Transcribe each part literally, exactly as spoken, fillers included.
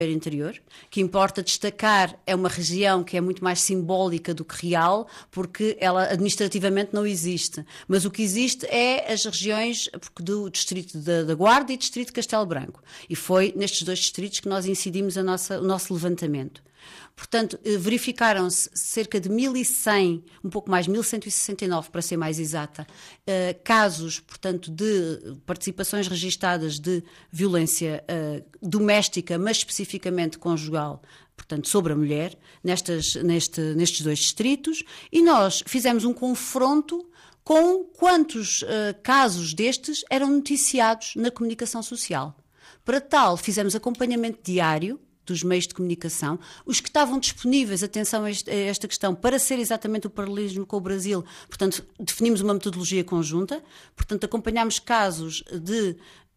interior, que importa destacar é uma região que é muito mais simbólica do que real, porque ela administrativamente não existe. Mas o que existe é as regiões do Distrito da, da Guarda e Distrito de Castelo Branco. E foi nestes dois distritos que nós incidimos a nossa, o nosso levantamento. Portanto, verificaram-se cerca de mil e cem, um pouco mais, mil cento e sessenta e nove para ser mais exata, uh, casos, portanto, de participações registadas de violência uh, doméstica, mas especificamente conjugal, portanto, sobre a mulher, nestas, neste, nestes dois distritos, e nós fizemos um confronto com quantos uh, casos destes eram noticiados na comunicação social. Para tal, fizemos acompanhamento diário dos meios de comunicação, os que estavam disponíveis, atenção a esta questão, para ser exatamente o paralelismo com o Brasil, portanto, definimos uma metodologia conjunta, portanto, acompanhámos casos de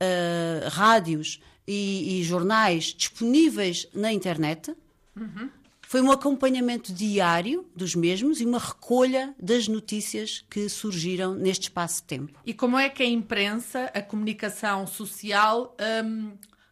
uh, rádios e, e jornais disponíveis na internet. Uhum. Foi um acompanhamento diário dos mesmos e uma recolha das notícias que surgiram neste espaço de tempo. E como é que a imprensa, a comunicação social... Um...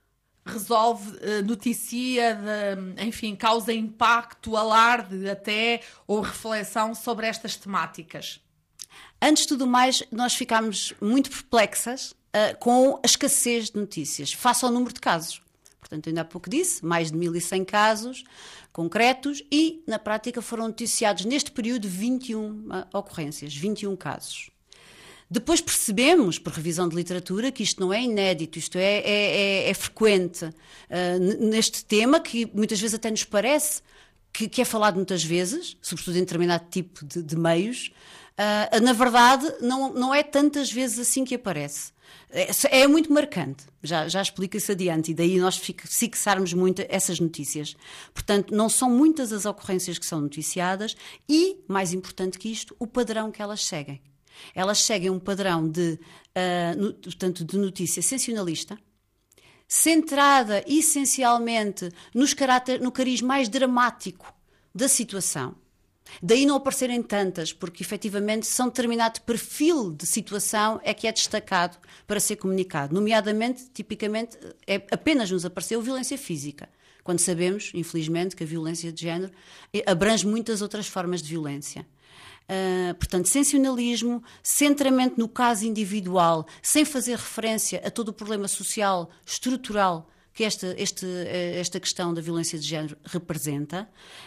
resolve, noticia, de, enfim, causa impacto, alarde até, ou reflexão sobre estas temáticas? Antes de tudo mais, nós ficámos muito perplexas uh, com a escassez de notícias, face ao número de casos. Portanto, ainda há pouco disse, mais de mil e cem casos concretos e, na prática, foram noticiados neste período vinte e uma ocorrências, vinte e um casos. Depois percebemos, por revisão de literatura, que isto não é inédito, isto é, é, é, é frequente uh, neste tema, que muitas vezes até nos parece que, que é falado muitas vezes, sobretudo em determinado tipo de, de meios. Uh, na verdade, não, não é tantas vezes assim que aparece. É, é muito marcante, já, já explico isso adiante, e daí nós fixarmos muito essas notícias. Portanto, não são muitas as ocorrências que são noticiadas e, mais importante que isto, o padrão que elas seguem. Elas seguem um padrão de, uh, no, portanto, de notícia sensacionalista, centrada essencialmente nos caráter, no cariz mais dramático da situação. Daí não aparecerem tantas, porque efetivamente são determinado perfil de situação é que é destacado para ser comunicado. Nomeadamente, tipicamente, é, apenas nos apareceu violência física, quando sabemos, infelizmente, que a violência de género abrange muitas outras formas de violência. Uh, portanto, sensacionalismo, centramento no caso individual, sem fazer referência a todo o problema social, estrutural que esta, este, esta questão da violência de género representa.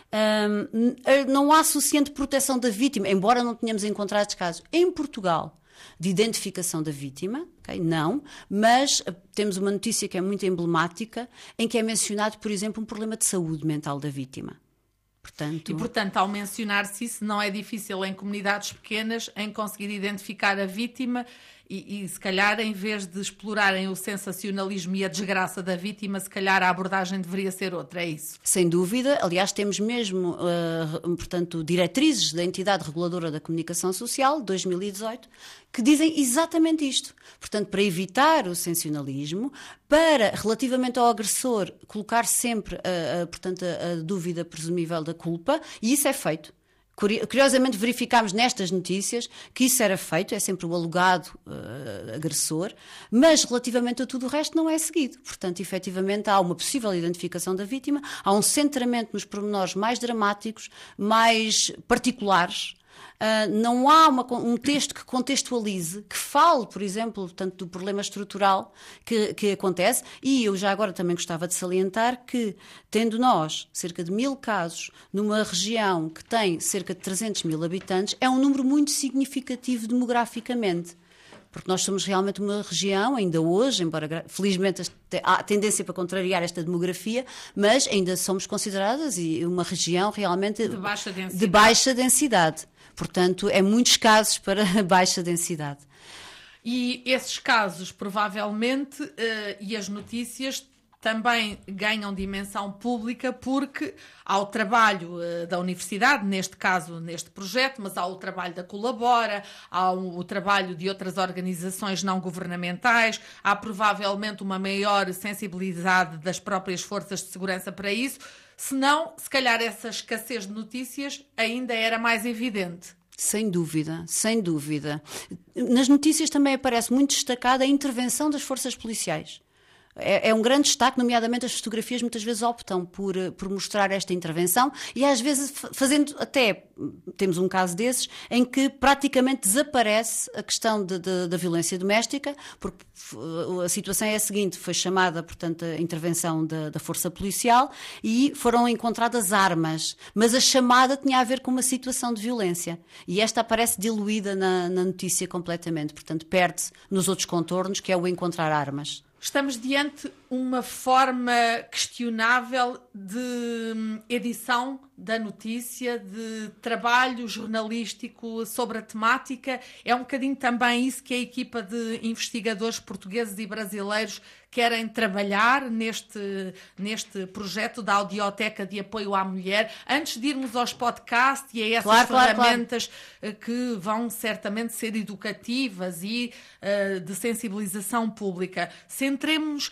Uh, não há suficiente proteção da vítima, embora não tenhamos encontrado casos em Portugal de identificação da vítima, okay? Não, mas temos uma notícia que é muito emblemática, em que é mencionado, por exemplo, um problema de saúde mental da vítima. Portanto... E, portanto, ao mencionar-se isso, não é difícil em comunidades pequenas em conseguir identificar a vítima e, e, se calhar, em vez de explorarem o sensacionalismo e a desgraça da vítima, se calhar a abordagem deveria ser outra, é isso? Sem dúvida. Aliás, temos mesmo, uh, portanto, diretrizes da Entidade Reguladora da Comunicação Social, dois mil e dezoito, que dizem exatamente isto. Portanto, para evitar o sensacionalismo, para, relativamente ao agressor, colocar sempre a, a, portanto, a, a dúvida presumível da culpa, e isso é feito. Curiosamente verificámos nestas notícias que isso era feito, é sempre o alegado uh, agressor, mas relativamente a tudo o resto não é seguido. Portanto, efetivamente há uma possível identificação da vítima, há um centramento nos pormenores mais dramáticos, mais particulares. Uh, não há uma, um texto que contextualize, que fale, por exemplo, portanto, do problema estrutural que, que acontece, e eu já agora também gostava de salientar que, tendo nós cerca de mil casos numa região que tem cerca de trezentos mil habitantes, é um número muito significativo demograficamente. Porque nós somos realmente uma região, ainda hoje, embora felizmente há tendência para contrariar esta demografia, mas ainda somos consideradas uma região realmente de baixa densidade. De baixa densidade. Portanto, é muitos casos para baixa densidade. E esses casos, provavelmente, uh, e as notícias também ganham dimensão pública porque há o trabalho uh, da universidade, neste caso, neste projeto, mas há o trabalho da Colabora, há o, o trabalho de outras organizações não governamentais, há provavelmente uma maior sensibilidade das próprias forças de segurança para isso. Senão, se calhar essa escassez de notícias ainda era mais evidente. Sem dúvida, sem dúvida. Nas notícias também aparece muito destacada a intervenção das forças policiais. É, é um grande destaque, nomeadamente as fotografias muitas vezes optam por, por mostrar esta intervenção e às vezes fazendo até, temos um caso desses, em que praticamente desaparece a questão de, de, da violência doméstica, porque a situação é a seguinte, foi chamada, portanto, a intervenção da, da força policial e foram encontradas armas, mas a chamada tinha a ver com uma situação de violência e esta aparece diluída na, na notícia completamente, portanto perde-se nos outros contornos, que é o encontrar armas. Estamos diante uma forma questionável de edição da notícia, de trabalho jornalístico sobre a temática. É um bocadinho também isso que a equipa de investigadores portugueses e brasileiros querem trabalhar neste, neste projeto da Audioteca de Apoio à Mulher. Antes de irmos aos podcasts e a essas claro, ferramentas claro, claro. que vão certamente ser educativas e uh, de sensibilização pública, centremos-nos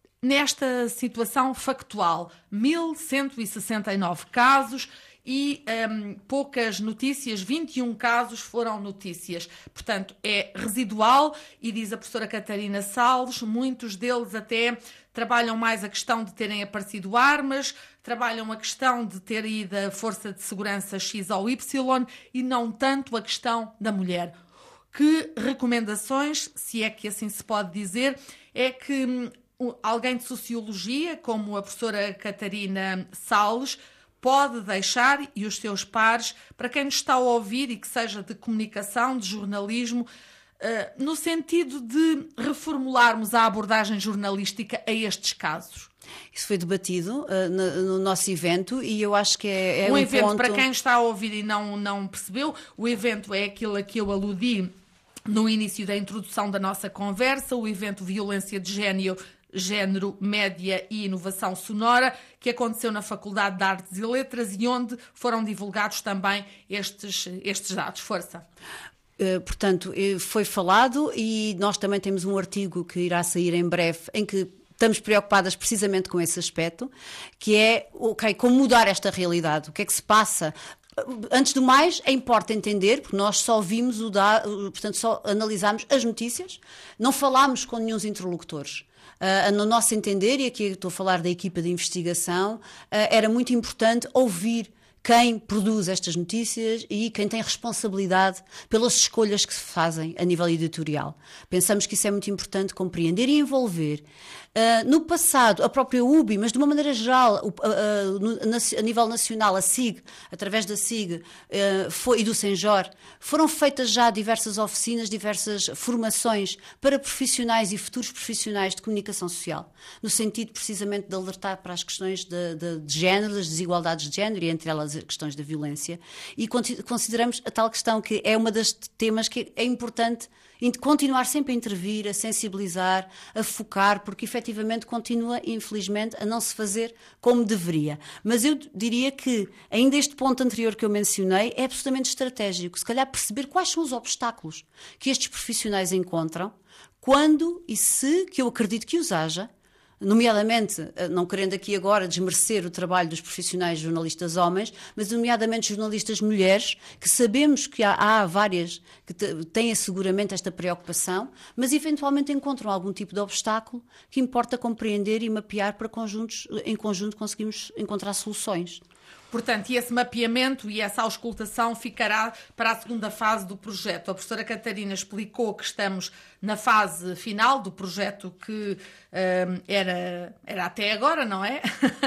nesta situação factual. mil cento e sessenta e nove casos e um, poucas notícias, vinte e um casos foram notícias. Portanto, é residual e diz a professora Catarina Salles, muitos deles até trabalham mais a questão de terem aparecido armas, trabalham a questão de ter ido a força de segurança X ou Y e não tanto a questão da mulher. Que recomendações, se é que assim se pode dizer, é que alguém de sociologia, como a professora Catarina Salles, pode deixar, e os seus pares, para quem nos está a ouvir e que seja de comunicação, de jornalismo, uh, no sentido de reformularmos a abordagem jornalística a estes casos? Isso foi debatido uh, no, no nosso evento e eu acho que é, é um, um evento, ponto... para quem está a ouvir e não, não percebeu, o evento é aquilo a que eu aludi no início da introdução da nossa conversa, o evento Violência de Género, Género, Média e Inovação Sonora, que aconteceu na Faculdade de Artes e Letras e onde foram divulgados também estes, estes dados. Força! Uh, portanto, foi falado e nós também temos um artigo que irá sair em breve em que estamos preocupadas precisamente com esse aspecto, que é, ok, como mudar esta realidade, o que é que se passa... Antes do mais, é importante entender, porque nós só vimos o dado, portanto, só analisámos as notícias, não falámos com nenhum interlocutores. Uh, no nosso entender, e aqui estou a falar da equipa de investigação, uh, era muito importante ouvir quem produz estas notícias e quem tem responsabilidade pelas escolhas que se fazem a nível editorial. Pensamos que isso é muito importante compreender e envolver. Uh, no passado, a própria U B I, mas de uma maneira geral, uh, uh, a nível nacional, a S I G, através da S I G uh, foi, e do Senjor, foram feitas já diversas oficinas, diversas formações para profissionais e futuros profissionais de comunicação social, no sentido precisamente de alertar para as questões de, de, de género, das desigualdades de género e entre elas as questões da violência. E consideramos a tal questão que é uma das temas que é importante continuar sempre a intervir, a sensibilizar, a focar, porque efetivamente continua, infelizmente, a não se fazer como deveria. Mas eu diria que, ainda este ponto anterior que eu mencionei, é absolutamente estratégico. Se calhar perceber quais são os obstáculos que estes profissionais encontram, quando e se, que eu acredito que os haja, nomeadamente, não querendo aqui agora desmerecer o trabalho dos profissionais jornalistas homens, mas nomeadamente jornalistas mulheres, que sabemos que há, há várias que têm seguramente esta preocupação, mas eventualmente encontram algum tipo de obstáculo que importa compreender e mapear para conjuntos, em conjunto conseguimos encontrar soluções. Portanto, e esse mapeamento e essa auscultação ficará para a segunda fase do projeto. A professora Catarina explicou que estamos na fase final do projeto que um, era, era até agora, não é?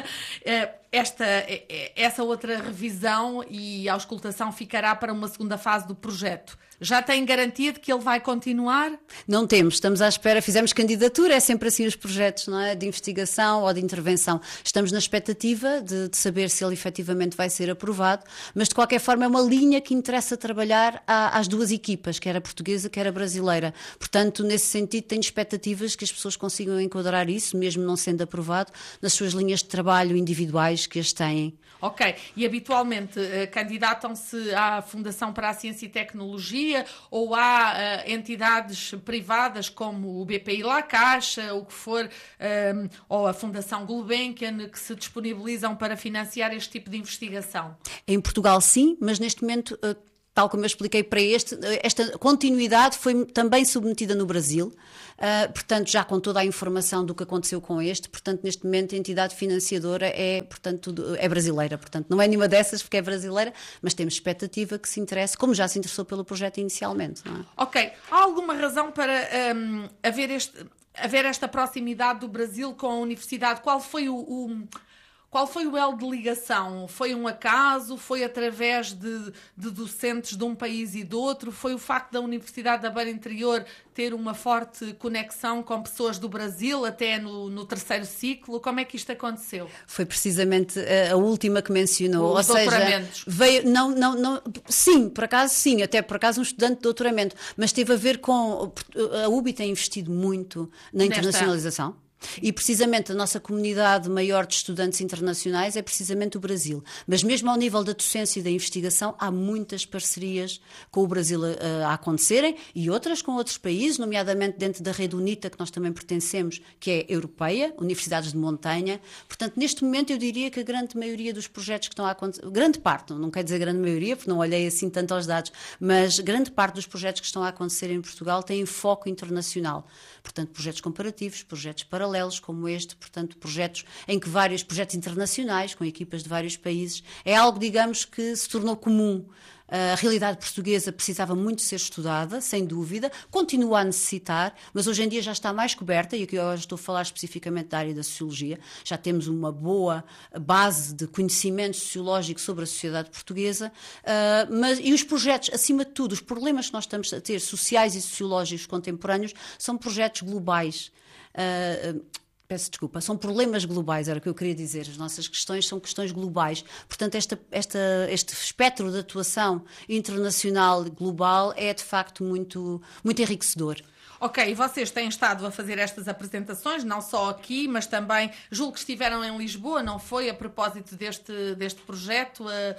Esta, essa outra revisão e auscultação ficará para uma segunda fase do projeto. Já tem garantia de que ele vai continuar? Não temos, estamos à espera, fizemos candidatura, é sempre assim os projetos, não é? De investigação ou de intervenção. Estamos na expectativa de, de saber se ele efetivamente vai ser aprovado, mas de qualquer forma é uma linha que interessa trabalhar à, às duas equipas, quer a portuguesa, quer a brasileira. Portanto, nesse sentido, tenho expectativas que as pessoas consigam enquadrar isso, mesmo não sendo aprovado, nas suas linhas de trabalho individuais que as têm. Ok, e habitualmente uh, candidatam-se à Fundação para a Ciência e Tecnologia ou há uh, entidades privadas como o B P I La Caixa, o que for, um, ou a Fundação Gulbenkian, que se disponibilizam para financiar este tipo de investigação? Em Portugal sim, mas neste momento... Uh, tal como eu expliquei para este, esta continuidade foi também submetida no Brasil, uh, portanto, já com toda a informação do que aconteceu com este, portanto, neste momento a entidade financiadora é, portanto, é brasileira, portanto, não é nenhuma dessas porque é brasileira, mas temos expectativa que se interesse, como já se interessou pelo projeto inicialmente. Não é? Ok, há alguma razão para um, haver, este, haver esta proximidade do Brasil com a universidade? Qual foi o... o... Qual foi o elo de ligação? Foi um acaso? Foi através de, de docentes de um país e do outro? Foi o facto da Universidade da Beira Interior ter uma forte conexão com pessoas do Brasil, até no, no terceiro ciclo? Como é que isto aconteceu? Foi precisamente a última que mencionou. Os Ou doutoramentos. Seja, veio, não, não, não, sim, por acaso sim, até por acaso um estudante de doutoramento, mas teve a ver com... A U B I tem investido muito na internacionalização. Nesta... E precisamente a nossa comunidade maior de estudantes internacionais é precisamente o Brasil. Mas mesmo ao nível da docência e da investigação há muitas parcerias com o Brasil a, a acontecerem e outras com outros países, nomeadamente dentro da rede UNITA, que nós também pertencemos, que é europeia, universidades de montanha. Portanto, neste momento eu diria que a grande maioria dos projetos que estão a acontecer, grande parte, não quer dizer grande maioria, porque não olhei assim tanto aos dados, mas grande parte dos projetos que estão a acontecer em Portugal têm foco internacional. Portanto, projetos comparativos, projetos paralelos como este, portanto, projetos em que vários projetos internacionais, com equipas de vários países, é algo, digamos, que se tornou comum. A realidade portuguesa precisava muito ser estudada, sem dúvida, continua a necessitar, mas hoje em dia já está mais coberta, e aqui eu estou a falar especificamente da área da sociologia, já temos uma boa base de conhecimento sociológico sobre a sociedade portuguesa, uh, mas, e os projetos, acima de tudo, os problemas que nós estamos a ter, sociais e sociológicos contemporâneos, são projetos globais. Uh, Peço desculpa, são problemas globais, era o que eu queria dizer. As nossas questões são questões globais. Portanto, esta, esta, este espectro de atuação internacional e global é, de facto, muito, muito enriquecedor. Ok, e vocês têm estado a fazer estas apresentações, não só aqui, mas também, julgo que estiveram em Lisboa, não foi? A propósito deste, deste projeto... Uh...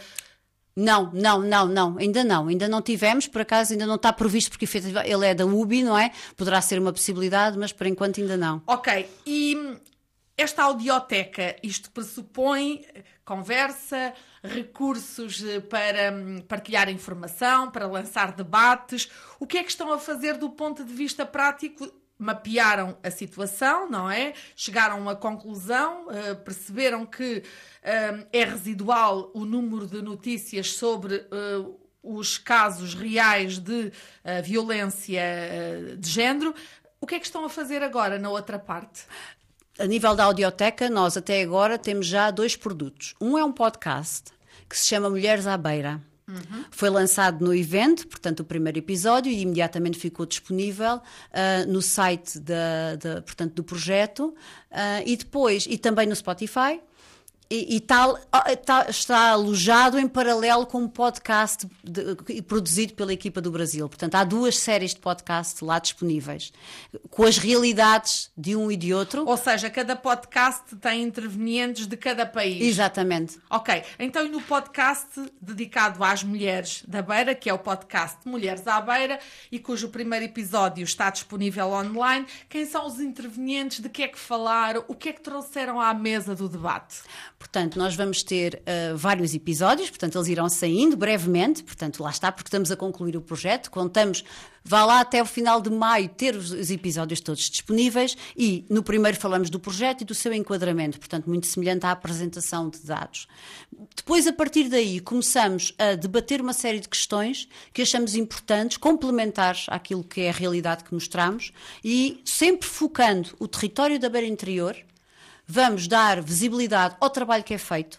Não, não, não, não, ainda não, ainda não tivemos, por acaso ainda não está previsto, porque efetivamente ele é da U B I, não é? Poderá ser uma possibilidade, mas por enquanto ainda não. Ok, e esta audioteca, isto pressupõe conversa, recursos para partilhar informação, para lançar debates. O que é que estão a fazer do ponto de vista prático? Mapearam a situação, não é? Chegaram a uma conclusão, uh, perceberam que uh, é residual o número de notícias sobre uh, os casos reais de uh, violência uh, de género. O que é que estão a fazer agora na outra parte? A nível da audioteca, nós até agora temos já dois produtos. Um é um podcast que se chama Mulheres à Beira. Uhum. Foi lançado no evento, portanto, o primeiro episódio, e imediatamente ficou disponível uh, no site da, da, portanto, do projeto, uh, e depois, e também no Spotify, e, e tal, tá, está alojado em paralelo com um podcast de, produzido pela equipa do Brasil. Portanto, há duas séries de podcast lá disponíveis, com as realidades de um e de outro. Ou seja, cada podcast tem intervenientes de cada país. Exatamente. Ok, então e no podcast dedicado às mulheres da Beira, que é o podcast Mulheres à Beira, e cujo primeiro episódio está disponível online, quem são os intervenientes, de que é que falaram, o que é que trouxeram à mesa do debate? Portanto, nós vamos ter uh, vários episódios, portanto, eles irão saindo brevemente, portanto, lá está, porque estamos a concluir o projeto, contamos, vá lá até o final de maio ter os, os episódios todos disponíveis, e no primeiro falamos do projeto e do seu enquadramento, portanto, muito semelhante à apresentação de dados. Depois, a partir daí, começamos a debater uma série de questões que achamos importantes, complementares àquilo que é a realidade que mostramos, e sempre focando o território da Beira Interior. Vamos dar visibilidade ao trabalho que é feito,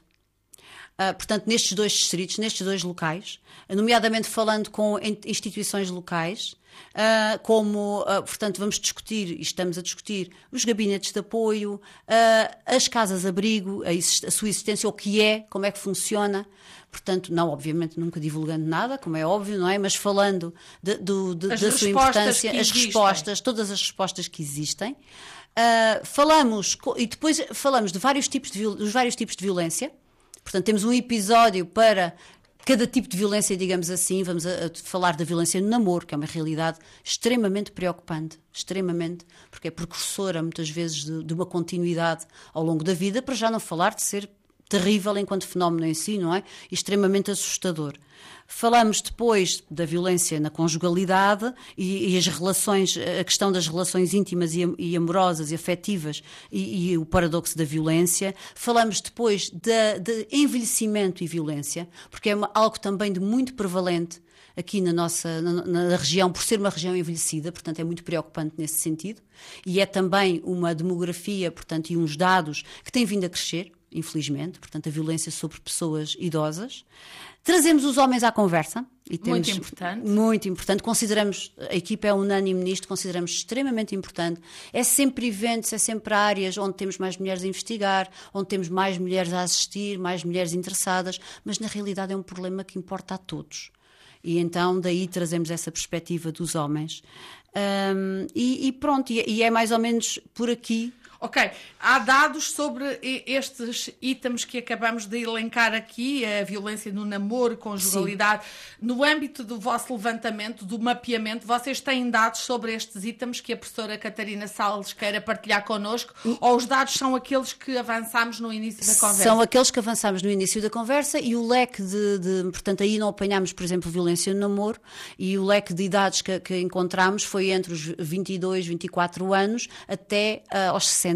uh, portanto, nestes dois distritos, nestes dois locais, nomeadamente falando com instituições locais, uh, como, uh, portanto, vamos discutir, e estamos a discutir, os gabinetes de apoio, uh, as casas-abrigo, a, a sua existência, o que é, como é que funciona. Portanto, não, obviamente, nunca divulgando nada, como é óbvio, não é? Mas falando de, de, de, da sua importância, as respostas, todas as respostas que existem. Uh, falamos, e depois falamos de vários tipos de, dos vários tipos de violência. Portanto, temos um episódio para cada tipo de violência, digamos assim. Vamos a, a falar da violência no namoro, que é uma realidade extremamente preocupante, extremamente, porque é precursora, muitas vezes, de, de uma continuidade ao longo da vida, para já não falar de ser terrível enquanto fenómeno em si, não é? E extremamente assustador. Falamos depois da violência na conjugalidade e, e as relações, a questão das relações íntimas e, e amorosas e afetivas e, e o paradoxo da violência. Falamos depois de, de envelhecimento e violência, porque é uma, algo também de muito prevalente aqui na nossa na, na região, por ser uma região envelhecida, portanto é muito preocupante nesse sentido. E é também uma demografia, portanto, e uns dados que têm vindo a crescer, infelizmente, portanto a violência sobre pessoas idosas. Trazemos os homens à conversa. E temos, muito importante. Muito importante. Consideramos, a equipa é unânime nisto, consideramos extremamente importante. É sempre eventos, é sempre áreas onde temos mais mulheres a investigar, onde temos mais mulheres a assistir, mais mulheres interessadas, mas na realidade é um problema que importa a todos. E então daí trazemos essa perspectiva dos homens. Um, e, e pronto, e, e é mais ou menos por aqui. Ok, há dados sobre estes itens que acabamos de elencar aqui, a violência no namoro, conjugalidade. Sim. No âmbito do vosso levantamento, do mapeamento, vocês têm dados sobre estes itens que a professora Catarina Salles queira partilhar connosco? E... ou os dados são aqueles que avançámos no início da conversa? São aqueles que avançámos no início da conversa e o leque de... de portanto, aí não apanhámos, por exemplo, violência no namoro e o leque de idades que, que encontramos foi entre os vinte e dois, vinte e quatro anos até uh, aos sessenta.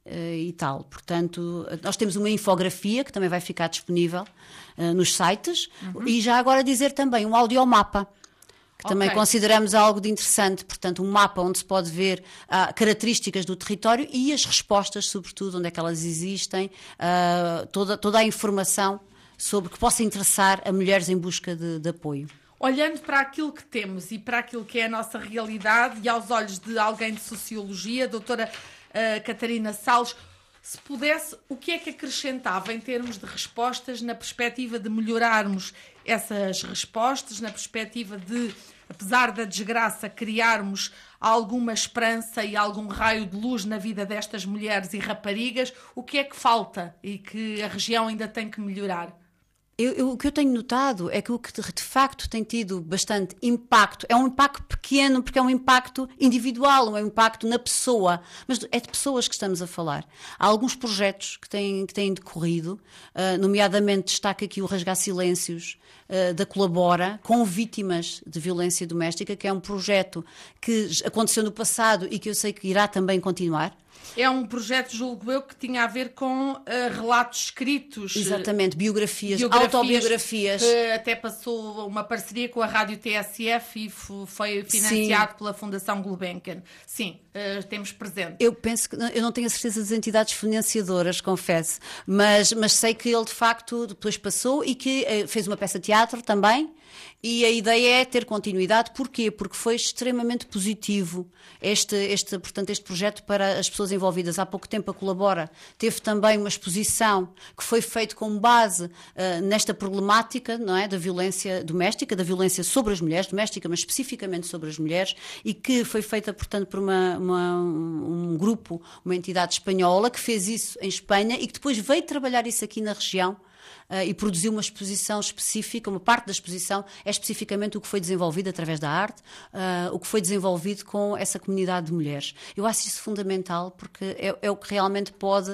E tal. Portanto, nós temos uma infografia que também vai ficar disponível uh, nos sites. Uhum. E já agora dizer também um audiomapa, que okay. também consideramos algo de interessante. Portanto, um mapa onde se pode ver uh, características do território e as respostas, sobretudo, onde é que elas existem, uh, toda, toda a informação sobre que possa interessar a mulheres em busca de, de apoio. Olhando para aquilo que temos e para aquilo que é a nossa realidade e aos olhos de alguém de sociologia, doutora Uh, Catarina Salles, se pudesse, o que é que acrescentava em termos de respostas na perspectiva de melhorarmos essas respostas, na perspectiva de, apesar da desgraça, criarmos alguma esperança e algum raio de luz na vida destas mulheres e raparigas? O que é que falta e que a região ainda tem que melhorar? Eu, eu, o que eu tenho notado é que o que de facto tem tido bastante impacto, é um impacto pequeno porque é um impacto individual, um impacto na pessoa, mas é de pessoas que estamos a falar. Há alguns projetos que têm, que têm decorrido, uh, nomeadamente destaca aqui o Rasgar Silêncios uh, da Colabora, com vítimas de violência doméstica, que é um projeto que aconteceu no passado e que eu sei que irá também continuar. É um projeto, julgo eu, que tinha a ver com uh, relatos escritos. Exatamente, biografias, biografias, autobiografias. Que até passou uma parceria com a Rádio T S F e foi financiado Sim. pela Fundação Gulbenkian. Sim, uh, temos presente. Eu penso que, eu não tenho a certeza das entidades financiadoras, confesso, mas, mas sei que ele de facto depois passou e que uh, fez uma peça de teatro também. E a ideia é ter continuidade. Porquê? Porque foi extremamente positivo este, este, portanto, este projeto para as pessoas envolvidas. Há pouco tempo a Colabora teve também uma exposição que foi feita com base uh, nesta problemática, não é, da violência doméstica, da violência sobre as mulheres, doméstica, mas especificamente sobre as mulheres, e que foi feita, portanto, por uma, uma, um grupo, uma entidade espanhola que fez isso em Espanha e que depois veio trabalhar isso aqui na região. Uh, e produziu uma exposição específica, uma parte da exposição é especificamente o que foi desenvolvido através da arte, uh, o que foi desenvolvido com essa comunidade de mulheres. Eu acho isso fundamental porque é, é o que realmente pode uh,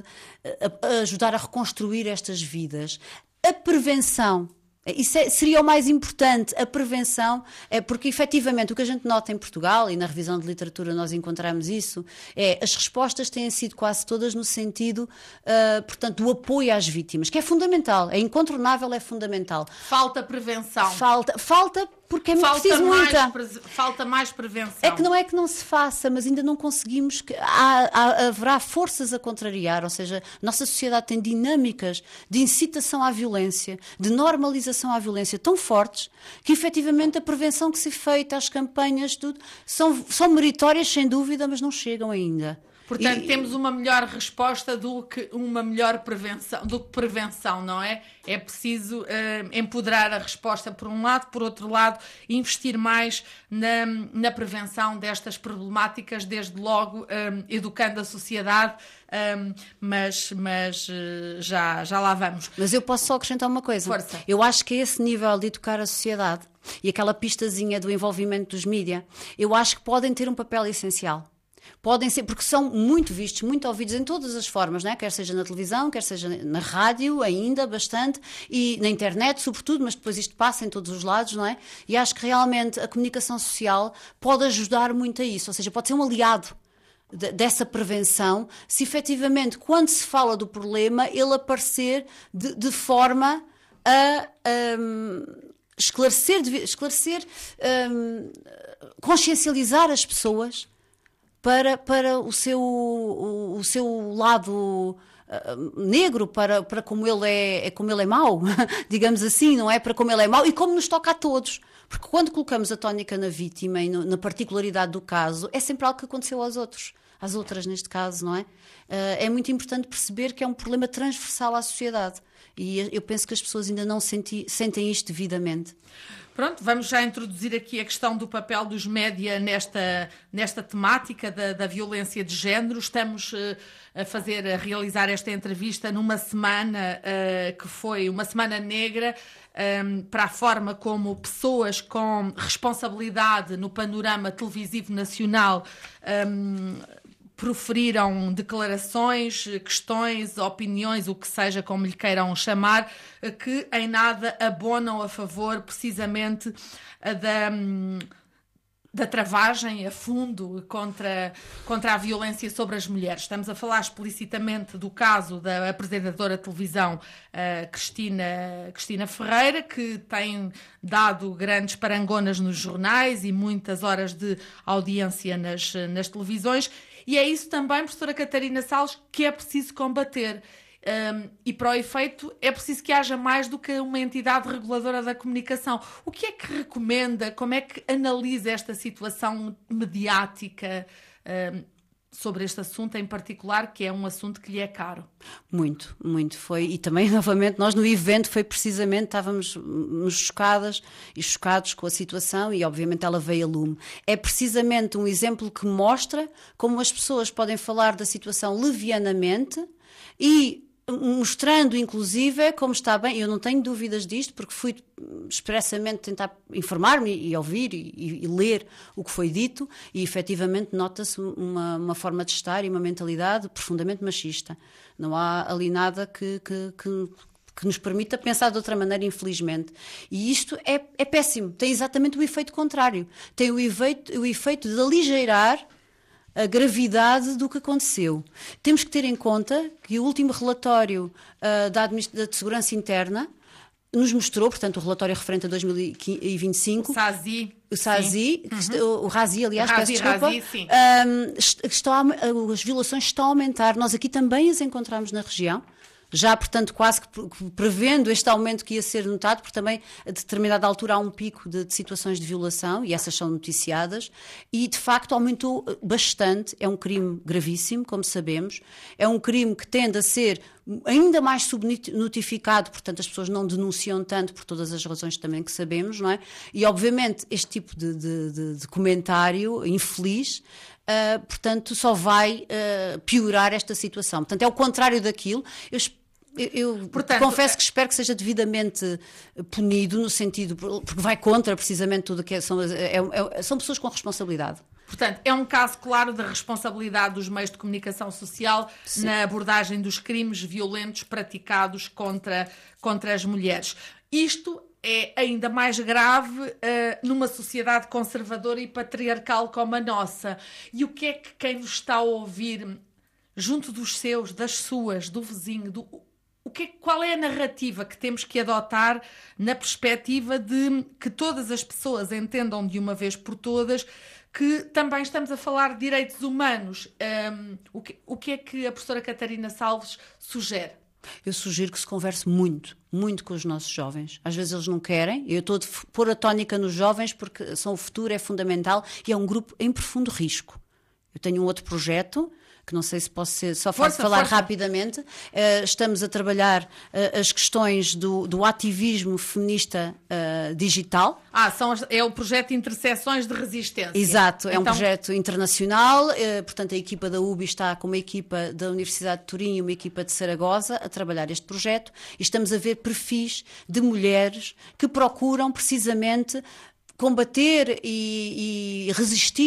ajudar a reconstruir estas vidas. A prevenção. Isso é, seria o mais importante, a prevenção, é porque efetivamente o que a gente nota em Portugal, e na revisão de literatura nós encontramos isso, é as respostas têm sido quase todas no sentido, uh, portanto, do apoio às vítimas, que é fundamental, é incontornável, é fundamental. Falta prevenção. Falta, falta porque é falta preciso mais muita. Pre- falta mais prevenção. É que não é que não se faça, mas ainda não conseguimos, que há, há, haverá forças a contrariar, ou seja, a nossa sociedade tem dinâmicas de incitação à violência, de normalização à violência tão fortes, que efetivamente a prevenção que se feita, as campanhas, tudo, são, são meritórias sem dúvida, mas não chegam ainda. Portanto, e, temos uma melhor resposta do que uma melhor prevenção, do que prevenção, não é? É preciso uh, empoderar a resposta por um lado, por outro lado, investir mais na, na prevenção destas problemáticas, desde logo um, educando a sociedade, um, mas, mas uh, já, já lá vamos. Mas eu posso só acrescentar uma coisa. Força. Eu acho que esse nível de educar a sociedade e aquela pistazinha do envolvimento dos mídia, eu acho que podem ter um papel essencial. Podem ser, porque são muito vistos, muito ouvidos em todas as formas, né? Quer seja na televisão, quer seja na rádio, ainda bastante, e na internet, sobretudo, mas depois isto passa em todos os lados, não é? E acho que realmente a comunicação social pode ajudar muito a isso, ou seja, pode ser um aliado de, dessa prevenção, se efetivamente, quando se fala do problema, ele aparecer de, de forma a... Um, esclarecer, esclarecer um, consciencializar as pessoas para, para o, seu, o, o seu lado uh, negro, para, para como ele é, é como ele é mau, digamos assim, não é? Para como ele é mau e como nos toca a todos. Porque quando colocamos a tónica na vítima e no, na particularidade do caso, é sempre algo que aconteceu aos outros, às outras neste caso, não é? Uh, é muito importante perceber que é um problema transversal à sociedade. E eu penso que as pessoas ainda não senti, sentem isto devidamente. Pronto, vamos já introduzir aqui a questão do papel dos média nesta, nesta temática da, da violência de género. Estamos uh, a fazer, a realizar esta entrevista numa semana uh, que foi uma semana negra um, para a forma como pessoas com responsabilidade no panorama televisivo nacional um, proferiram declarações, questões, opiniões, o que seja, como lhe queiram chamar, que em nada abonam a favor precisamente da, da travagem a fundo contra, contra a violência sobre as mulheres. Estamos a falar explicitamente do caso da apresentadora de televisão uh, Cristina, Cristina Ferreira, que tem dado grandes parangonas nos jornais e muitas horas de audiência nas, nas televisões. E é isso também, professora Catarina Salles, que é preciso combater. Um, e para o efeito é preciso que haja mais do que uma entidade reguladora da comunicação. O que é que recomenda, como é que analisa esta situação mediática um, sobre este assunto em particular, que é um assunto que lhe é caro? Muito, muito. Foi, e também, novamente, nós no evento foi precisamente, estávamos chocadas e chocados com a situação e, obviamente, ela veio a lume. É precisamente um exemplo que mostra como as pessoas podem falar da situação levianamente e mostrando, inclusive, como está bem, eu não tenho dúvidas disto, porque fui expressamente tentar informar-me e ouvir e, e ler o que foi dito e, efetivamente, nota-se uma, uma forma de estar e uma mentalidade profundamente machista. Não há ali nada que... que, que que nos permita pensar de outra maneira, infelizmente. E isto é, é péssimo. Tem exatamente o efeito contrário. Tem o efeito, o efeito de aligeirar a gravidade do que aconteceu. Temos que ter em conta que o último relatório uh, da, da de Segurança Interna nos mostrou, portanto, o relatório referente a dois mil e vinte e cinco... O SASI. O SASI, uhum. o RASI, aliás, Razi, peço desculpa. Razi, sim. Um, está, as violações estão a aumentar. Nós aqui também as encontramos na região. Já, portanto, quase que prevendo este aumento que ia ser notado, porque também a determinada altura há um pico de, de situações de violação, e essas são noticiadas, e de facto aumentou bastante. É um crime gravíssimo, como sabemos, é um crime que tende a ser ainda mais subnotificado, portanto as pessoas não denunciam tanto por todas as razões também que sabemos, não é? E obviamente este tipo de, de, de, de comentário infeliz, Uh, portanto, só vai uh, piorar esta situação. Portanto, é o contrário daquilo. Eu, eu, eu portanto, confesso que espero que seja devidamente punido, no sentido, porque vai contra precisamente tudo o que é, são, é, é, são pessoas com responsabilidade. Portanto, é um caso claro da responsabilidade dos meios de comunicação social Sim. na abordagem dos crimes violentos praticados contra, contra as mulheres. Isto é ainda mais grave uh, numa sociedade conservadora e patriarcal como a nossa. E o que é que quem nos está a ouvir, junto dos seus, das suas, do vizinho, do, o que é, qual é a narrativa que temos que adotar na perspectiva de que todas as pessoas entendam de uma vez por todas que também estamos a falar de direitos humanos? Um, o, que, o que é que a professora Catarina Salles sugere? Eu sugiro que se converse muito, muito com os nossos jovens. Às vezes eles não querem. Eu estou a pôr a tónica nos jovens porque são o futuro, é fundamental e é um grupo em profundo risco. Eu tenho um outro projeto que não sei se posso ser, só força, falar força. rapidamente. Uh, estamos a trabalhar uh, as questões do, do ativismo feminista uh, digital. Ah, são as, é o projeto Interseções de Resistência. Exato, é então... um projeto internacional, uh, portanto a equipa da U B I está com uma equipa da Universidade de Turim e uma equipa de Saragossa a trabalhar este projeto e estamos a ver perfis de mulheres que procuram precisamente combater e, e resistir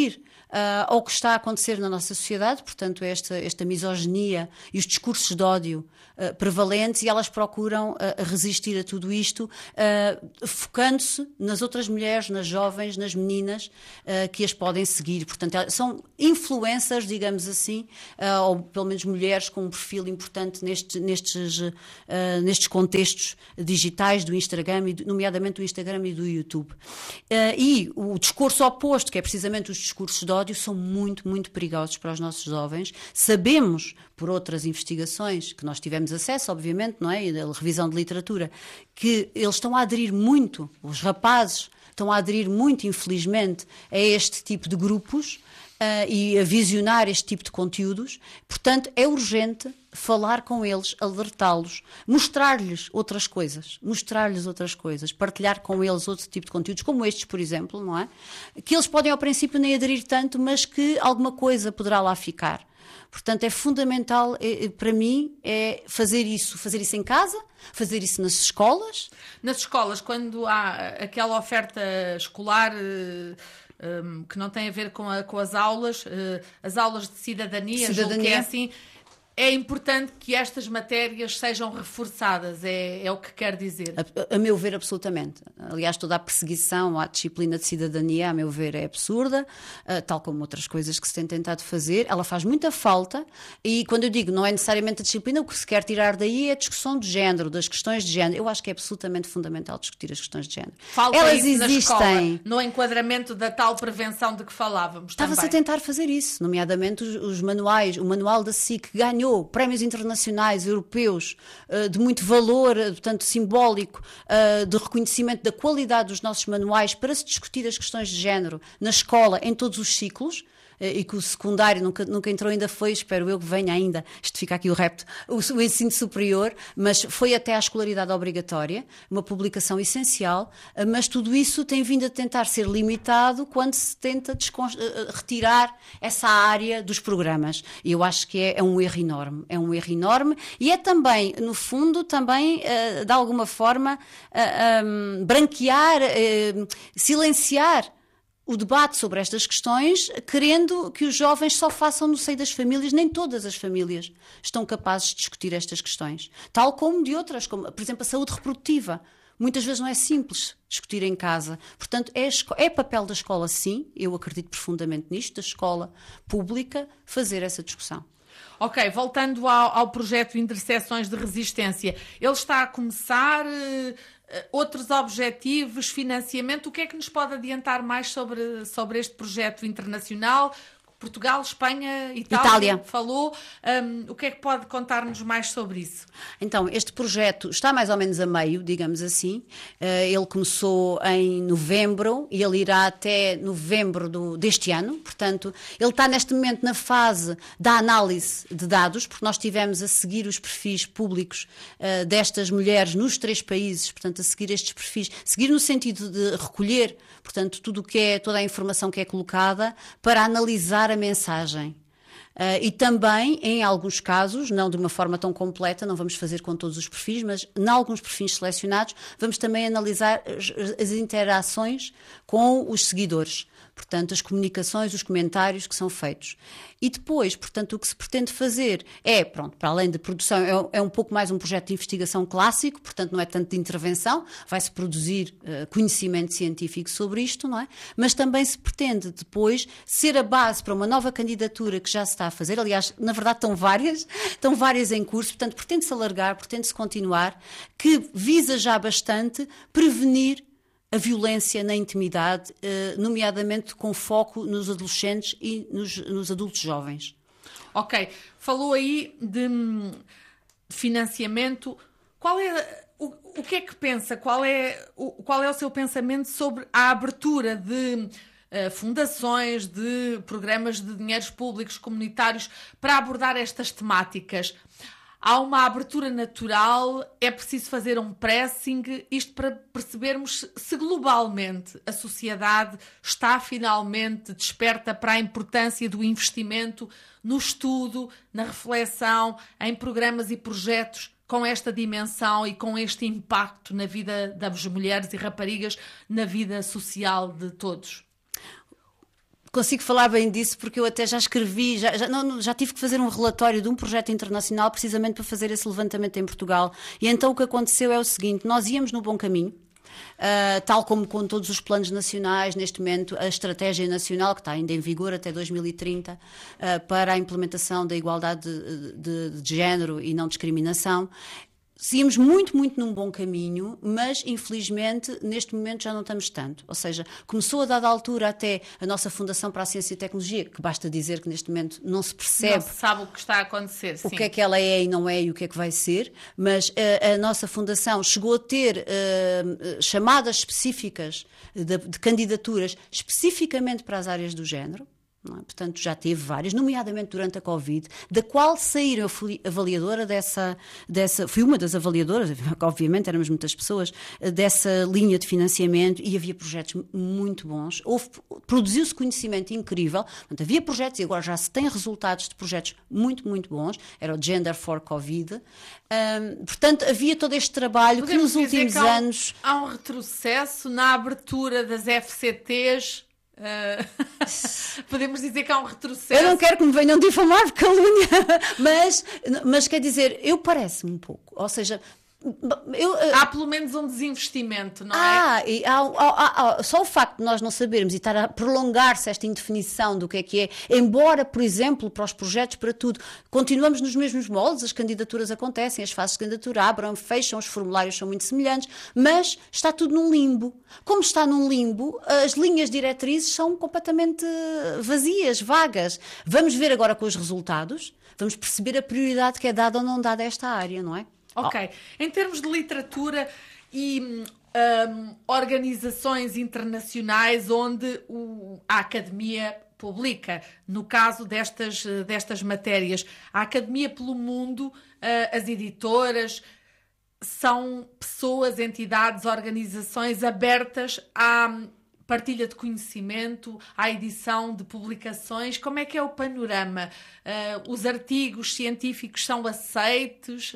uh, ao que está a acontecer na nossa sociedade, portanto, esta, esta misoginia e os discursos de ódio uh, prevalentes, e elas procuram uh, resistir a tudo isto, uh, focando-se nas outras mulheres, nas jovens, nas meninas uh, que as podem seguir. Portanto, são influencers, digamos assim, uh, ou pelo menos mulheres com um perfil importante neste, nestes, uh, nestes contextos digitais do Instagram, e do, nomeadamente do Instagram e do YouTube. Uh, e o discurso oposto, que é precisamente os discursos de ódio, são muito, muito perigosos para os nossos jovens. Sabemos, por outras investigações que nós tivemos acesso, obviamente, não é? E da revisão de literatura, que eles estão a aderir muito, os rapazes estão a aderir muito, infelizmente, a este tipo de grupos uh, e a visionar este tipo de conteúdos. Portanto, é urgente falar com eles, alertá-los, mostrar-lhes outras coisas, mostrar-lhes outras coisas, partilhar com eles outro tipo de conteúdos, como estes, por exemplo, não é? Que eles podem, ao princípio, nem aderir tanto, mas que alguma coisa poderá lá ficar. Portanto, é fundamental, é, para mim, é fazer isso, fazer isso em casa, fazer isso nas escolas. Nas escolas, quando há aquela oferta escolar um, que não tem a ver com, a, com as aulas, uh, as aulas de cidadania, cidadania. que é assim, é importante que estas matérias sejam reforçadas, é, é o que quer dizer. A, a meu ver, absolutamente. Aliás, toda a perseguição à disciplina de cidadania, a meu ver, é absurda, uh, tal como outras coisas que se tem tentado fazer. Ela faz muita falta, e quando eu digo não é necessariamente a disciplina, o que se quer tirar daí é a discussão de género, das questões de género. Eu acho que é absolutamente fundamental discutir as questões de género. Falta Elas isso existem. Na escola, no enquadramento da tal prevenção de que falávamos. Estava-se a tentar fazer isso, nomeadamente os, os manuais, o manual da S I C ganhou prémios internacionais europeus uh, de muito valor, uh, portanto simbólico, uh, de reconhecimento da qualidade dos nossos manuais para se discutir as questões de género na escola, em todos os ciclos. E que o secundário nunca, nunca entrou, ainda foi, espero eu que venha ainda, isto fica aqui o repto, o, o ensino superior, mas foi até à escolaridade obrigatória, uma publicação essencial, mas tudo isso tem vindo a tentar ser limitado quando se tenta descon- retirar essa área dos programas. E eu acho que é, é um erro enorme, é um erro enorme, e é também, no fundo, também, uh, de alguma forma, uh, um, branquear, uh, silenciar o debate sobre estas questões, querendo que os jovens só façam no seio das famílias. Nem todas as famílias estão capazes de discutir estas questões. Tal como de outras, como, por exemplo, a saúde reprodutiva. Muitas vezes não é simples discutir em casa. Portanto, é, é papel da escola, sim, eu acredito profundamente nisto, da escola pública, fazer essa discussão. Ok, voltando ao, ao projeto Interseções de Resistência, ele está a começar... Uh... Outros objetivos, financiamento, o que é que nos pode adiantar mais sobre, sobre este projeto internacional? Portugal, Espanha, Itália, Itália. Falou. Um, o que é que pode contar-nos mais sobre isso? Então, este projeto está mais ou menos a meio, digamos assim. Uh, ele começou em novembro e ele irá até novembro do, deste ano. Portanto, ele está neste momento na fase da análise de dados, porque nós tivemos a seguir os perfis públicos uh, destas mulheres nos três países, portanto, a seguir estes perfis, seguir no sentido de recolher, portanto, tudo o que é, toda a informação que é colocada, para analisar a mensagem. Uh, e também, em alguns casos, não de uma forma tão completa, não vamos fazer com todos os perfis, mas em alguns perfis selecionados, vamos também analisar as, as interações com os seguidores. Portanto, as comunicações, os comentários que são feitos. E depois, portanto, o que se pretende fazer é, pronto, para além de produção, é, é um pouco mais um projeto de investigação clássico, portanto, não é tanto de intervenção, vai-se produzir uh, conhecimento científico sobre isto, não é? Mas também se pretende depois ser a base para uma nova candidatura que já se está a fazer. Aliás, na verdade, estão várias, estão várias em curso, portanto, pretende-se alargar, pretende-se continuar, que visa já bastante prevenir a violência na intimidade, nomeadamente com foco nos adolescentes e nos, nos adultos jovens. Ok, falou aí de financiamento. Qual é o, o que é que pensa? Qual é o, qual é o seu pensamento sobre a abertura de uh, fundações, de programas de dinheiros públicos comunitários para abordar estas temáticas? Há uma abertura natural, é preciso fazer um pressing, isto para percebermos se globalmente a sociedade está finalmente desperta para a importância do investimento no estudo, na reflexão, em programas e projetos com esta dimensão e com este impacto na vida das mulheres e raparigas, na vida social de todos. Consigo falar bem disso porque eu até já escrevi, já, já, não, já tive que fazer um relatório de um projeto internacional precisamente para fazer esse levantamento em Portugal. E então o que aconteceu é o seguinte, nós íamos no bom caminho, uh, tal como com todos os planos nacionais, neste momento a estratégia nacional, que está ainda em vigor até dois mil e trinta, uh, para a implementação da igualdade de, de, de género e não discriminação. Íamos muito, muito num bom caminho, mas infelizmente neste momento já não estamos tanto. Ou seja, começou a dada altura até a nossa Fundação para a Ciência e Tecnologia, que basta dizer que neste momento não se percebe. Não se sabe o que está a acontecer. O sim. que é que ela é e não é e o que é que vai ser, mas a, a nossa Fundação chegou a ter uh, chamadas específicas de, de candidaturas especificamente para as áreas do género. Não é? Portanto, já teve várias, nomeadamente durante a Covid, da qual saíram, eu fui avaliadora dessa, dessa, fui uma das avaliadoras, obviamente éramos muitas pessoas, dessa linha de financiamento e havia projetos muito bons, houve, produziu-se conhecimento incrível, portanto, havia projetos e agora já se tem resultados de projetos muito, muito bons, era o Gender for Covid, um, portanto, havia todo este trabalho Podemos que nos últimos que há um, anos... Há um retrocesso na abertura das F C Tês. Uh, podemos dizer que há um retrocesso. Eu não quero que me venham difamar por calúnia, mas, mas quer dizer, eu parece-me um pouco, ou seja, eu, há pelo menos um desinvestimento, não ah, é? E há, há, há, só o facto de nós não sabermos e estar a prolongar-se esta indefinição do que é que é, embora, por exemplo, para os projetos, para tudo, continuamos nos mesmos moldes, as candidaturas acontecem, as fases de candidatura abrem, fecham, os formulários são muito semelhantes, mas está tudo num limbo. Como está num limbo, as linhas diretrizes são completamente vazias, vagas. Vamos ver agora com os resultados, vamos perceber a prioridade que é dada ou não dada a esta área, não é? Ok. Oh. Em termos de literatura e um, organizações internacionais onde o, a academia publica, no caso destas, destas matérias, a Academia pelo Mundo, uh, as editoras, são pessoas, entidades, organizações abertas à partilha de conhecimento, à edição de publicações. Como é que é o panorama? Uh, os artigos científicos são aceitos?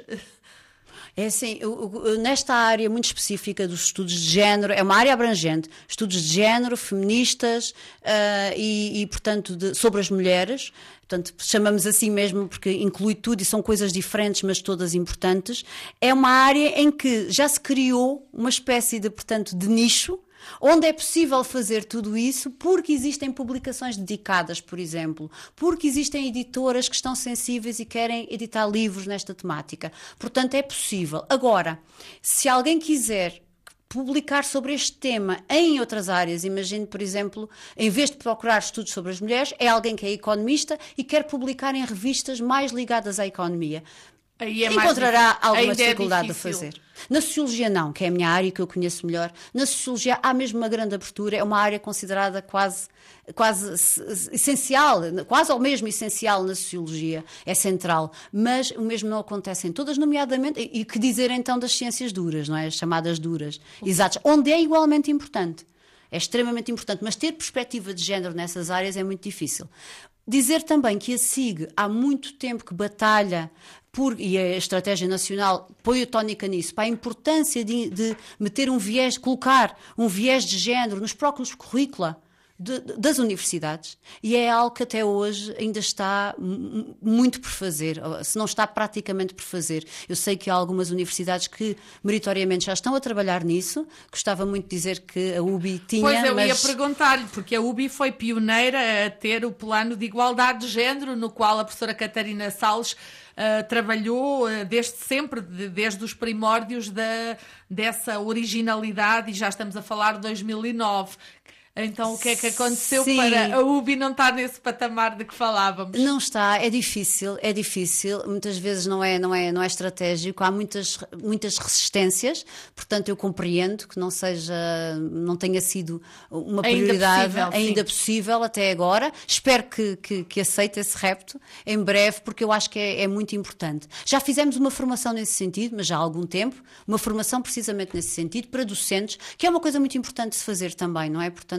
É assim, nesta área muito específica dos estudos de género, é uma área abrangente, estudos de género, feministas uh, e, e, portanto, de, sobre as mulheres, portanto, chamamos assim mesmo porque inclui tudo e são coisas diferentes, mas todas importantes. É uma área em que já se criou uma espécie de, portanto, de nicho, onde é possível fazer tudo isso porque existem publicações dedicadas, por exemplo, porque existem editoras que estão sensíveis e querem editar livros nesta temática. Portanto, é possível. Agora, se alguém quiser publicar sobre este tema em outras áreas, imagine, por exemplo, em vez de procurar estudos sobre as mulheres, é alguém que é economista e quer publicar em revistas mais ligadas à economia. Aí é encontrará mais alguma Ainda dificuldade é a fazer. Na sociologia não, que é a minha área que eu conheço melhor. Na sociologia há mesmo uma grande abertura, é uma área considerada quase, quase essencial, quase ao mesmo essencial na sociologia, é central, mas o mesmo não acontece em todas, nomeadamente, e que dizer então das ciências duras, não é? As chamadas duras, exatas, onde é igualmente importante. É extremamente importante, mas ter perspectiva de género nessas áreas é muito difícil. Dizer também que a S I G há muito tempo que batalha por, e a Estratégia Nacional põe a tónica nisso, para a importância de, de meter um viés, colocar um viés de género nos próprios currícula de, de, das universidades, e é algo que até hoje ainda está m- muito por fazer, se não está praticamente por fazer. Eu sei que há algumas universidades que meritoriamente já estão a trabalhar nisso, gostava muito de dizer que a U B I tinha, Pois eu mas... ia perguntar-lhe, porque a U B I foi pioneira a ter o plano de igualdade de género, no qual a professora Catarina Salles Uh, trabalhou uh, desde sempre, de, desde os primórdios da, dessa originalidade, e já estamos a falar de dois mil e nove. Então, o que é que aconteceu Sim. para a U B I não estar nesse patamar de que falávamos? Não está, é difícil, é difícil, muitas vezes não é, não é, não é estratégico, há muitas, muitas resistências, portanto eu compreendo que não seja, não tenha sido uma prioridade ainda possível, ainda possível até agora. Espero que, que, que aceite esse repto em breve, porque eu acho que é, é muito importante. Já fizemos uma formação nesse sentido, mas já há algum tempo, uma formação precisamente nesse sentido, para docentes, que é uma coisa muito importante de se fazer também, não é? Portanto,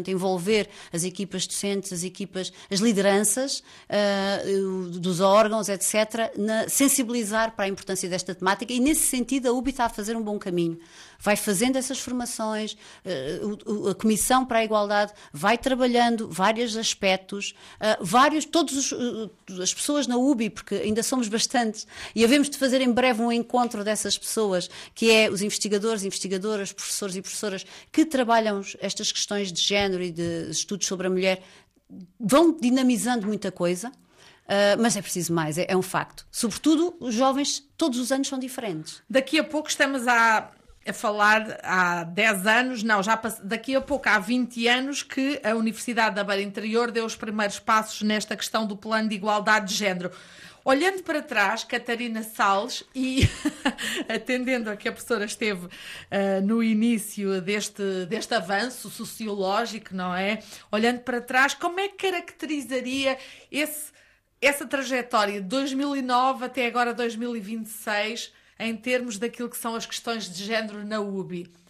portanto, envolver as equipas docentes, as equipas, as lideranças uh, dos órgãos, etcétera, na, sensibilizar para a importância desta temática, e nesse sentido a U B I está a fazer um bom caminho. Vai fazendo essas formações, uh, a Comissão para a Igualdade vai trabalhando vários aspectos, uh, vários, todas uh, as pessoas na U B I, porque ainda somos bastantes, e havemos de fazer em breve um encontro dessas pessoas, que é os investigadores, investigadoras, professores e professoras que trabalham estas questões de género e de estudos sobre a mulher, vão dinamizando muita coisa, uh, mas é preciso mais, é, é um facto. Sobretudo, os jovens todos os anos são diferentes. Daqui a pouco estamos a... a falar há dez anos, não, já pass... daqui a pouco há vinte anos que a Universidade da Beira Interior deu os primeiros passos nesta questão do plano de igualdade de género. Olhando para trás, Catarina Salles, e atendendo a que a professora esteve uh, no início deste, deste avanço sociológico, não é? Olhando para trás, como é que caracterizaria esse, essa trajetória de dois mil e nove até agora dois mil e vinte e seis em termos daquilo que são as questões de género na U B I?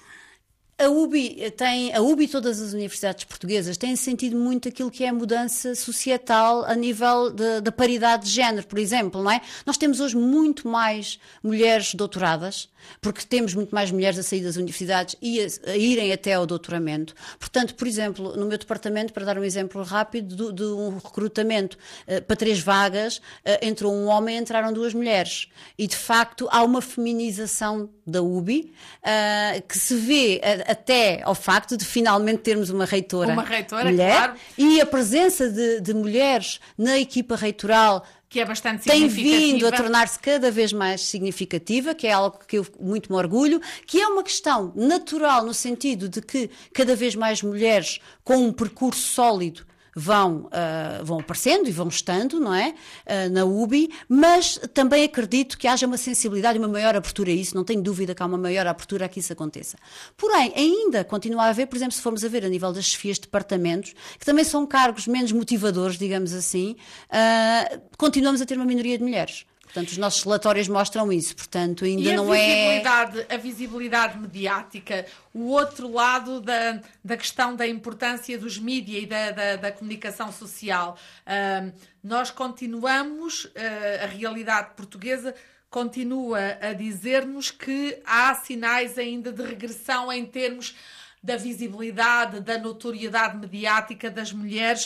A U B I tem, a U B I e todas as universidades portuguesas têm sentido muito aquilo que é a mudança societal a nível da paridade de género, por exemplo, não é? Nós temos hoje muito mais mulheres doutoradas, porque temos muito mais mulheres a sair das universidades e a, a irem até ao doutoramento. Portanto, por exemplo, no meu departamento, para dar um exemplo rápido, de, de um recrutamento uh, para três vagas, uh, entrou um homem e entraram duas mulheres. E, de facto, há uma feminização da U B I uh, que se vê uh, até ao facto de finalmente termos uma reitora, uma reitora mulher, claro. E a presença de, de mulheres na equipa reitoral que é bastante tem significativa. vindo a tornar-se cada vez mais significativa, que é algo que eu muito me orgulho, que é uma questão natural no sentido de que cada vez mais mulheres com um percurso sólido vão, uh, vão aparecendo e vão estando, não é, uh, na U B I, mas também acredito que haja uma sensibilidade e uma maior abertura a isso, não tenho dúvida que há uma maior abertura a que isso aconteça. Porém, ainda continua a haver, por exemplo, se formos a ver a nível das chefias de departamentos, que também são cargos menos motivadores, digamos assim, uh, continuamos a ter uma minoria de mulheres. Portanto, os nossos relatórios mostram isso, portanto, ainda e a não visibilidade, é... a visibilidade mediática, o outro lado da, da questão da importância dos mídia e da, da, da comunicação social. Uh, nós continuamos, uh, a realidade portuguesa continua a dizer-nos que há sinais ainda de regressão em termos da visibilidade, da notoriedade mediática das mulheres